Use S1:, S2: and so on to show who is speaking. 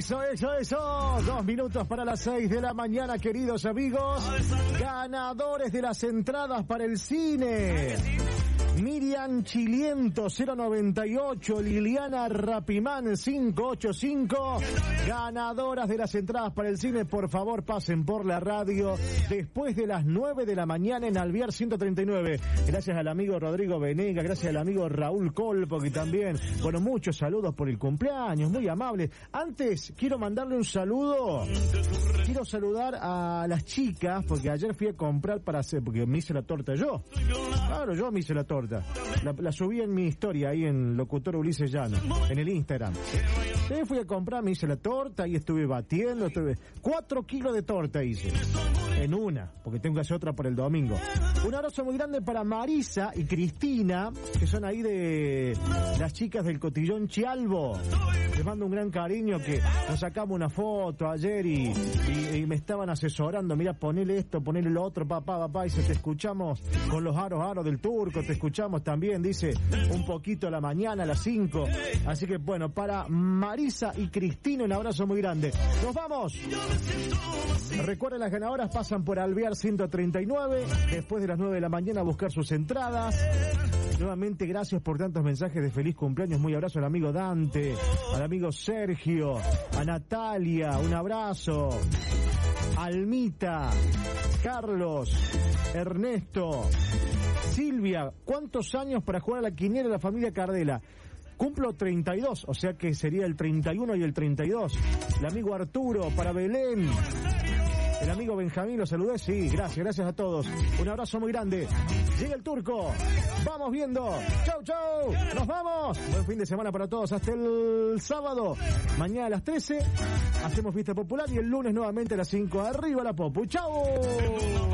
S1: Eso. 2 minutos para las 6 de la mañana, queridos amigos. Ganadores de las entradas para el cine. Miriam Chiliento 098, Liliana Rapimán 585, ganadoras de las entradas para el cine. Por favor, pasen por la radio después de las 9 de la mañana en Alvear 139. Gracias al amigo Rodrigo Venega, gracias al amigo Raúl Colpo, que también, bueno, muchos saludos por el cumpleaños, muy amables. Antes quiero mandarle un saludo, quiero saludar a las chicas, porque ayer fui a comprar para hacer, porque me hice la torta yo. Claro, yo me hice la torta. La subí en mi historia ahí en Locutor Ulises Llano, en el Instagram. Entonces fui a comprar, me hice la torta y estuve batiendo, 4 kilos de torta hice. En una, porque tengo que hacer otra por el domingo. Un abrazo muy grande para Marisa y Cristina, que son ahí de las chicas del Cotillón Chialbo. Les mando un gran cariño, que nos sacamos una foto ayer y me estaban asesorando. Mira, ponele esto, ponele lo otro, papá, y se te escuchamos con los aros del Turco, te escuchamos también, dice, un poquito a la mañana, a las 5. Así que bueno, para Marisa y Cristina, un abrazo muy grande. ¡Nos vamos! Recuerden, las ganadoras pasan por Alvear 139, después de las 9 de la mañana a buscar sus entradas. Nuevamente, gracias por tantos mensajes de feliz cumpleaños. Muy abrazo al amigo Dante, al amigo Sergio, a Natalia, un abrazo. Almita, Carlos, Ernesto, Silvia, ¿cuántos años para jugar a la quiniela de la familia Cardela? Cumplo 32, o sea que sería el 31 y el 32. El amigo Arturo, para Belén. El amigo Benjamín, ¿lo saludé? Sí, gracias a todos. Un abrazo muy grande. Llega el Turco. Vamos viendo. Chau. Nos vamos. Buen fin de semana para todos. Hasta el sábado. Mañana a las 13 hacemos fiesta popular y el lunes nuevamente a las 5. Arriba la Popu. Chau.